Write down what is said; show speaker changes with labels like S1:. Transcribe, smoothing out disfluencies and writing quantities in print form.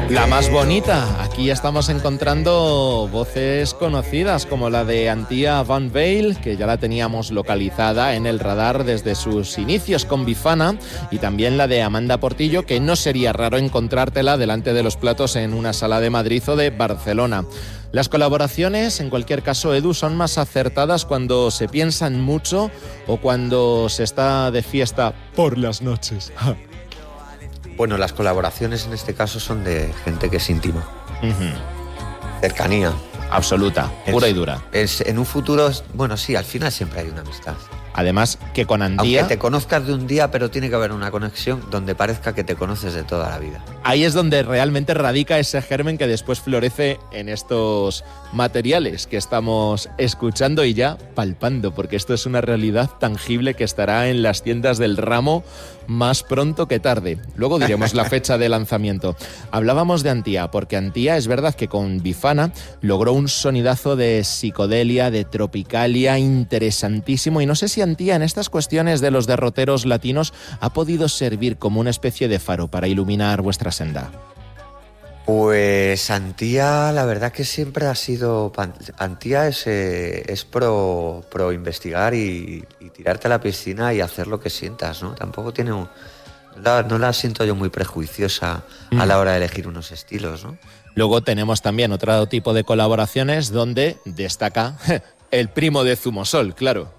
S1: La más bonita. Aquí estamos encontrando voces conocidas como la de Antia Van Veil, que ya la teníamos localizada en el radar desde sus inicios con Bifana, y también la de Amanda Portillo, que no sería raro encontrártela delante de los platos en una sala de Madrid o de Barcelona. Las colaboraciones, en cualquier caso, Edu, son más acertadas cuando se piensan mucho o cuando se está de fiesta por las noches.
S2: Bueno, las colaboraciones en este caso son de gente que es íntima. Cercanía.
S1: Absoluta, pura y dura.
S2: En un futuro, bueno, sí, al final siempre hay una amistad.
S1: Además, que con Antia...
S2: Aunque te conozcas de un día, pero tiene que haber una conexión donde parezca que te conoces de toda la vida.
S1: Ahí es donde realmente radica ese germen que después florece en estos materiales que estamos escuchando y ya palpando, porque esto es una realidad tangible que estará en las tiendas del ramo más pronto que tarde. Luego diremos la fecha de lanzamiento. Hablábamos de Antia, porque Antia es verdad que con Bifana logró un sonidazo de psicodelia, de tropicalia interesantísimo, y no sé si Antia en estas cuestiones de los derroteros latinos ha podido servir como una especie de faro para iluminar vuestra senda.
S2: Pues Antia, la verdad que siempre ha sido... Antia es pro investigar y tirarte a la piscina y hacer lo que sientas, ¿no? Tampoco tiene no la siento yo muy prejuiciosa a la hora de elegir unos estilos, ¿no?
S1: Luego tenemos también otro tipo de colaboraciones donde destaca el primo de Zumosol, claro.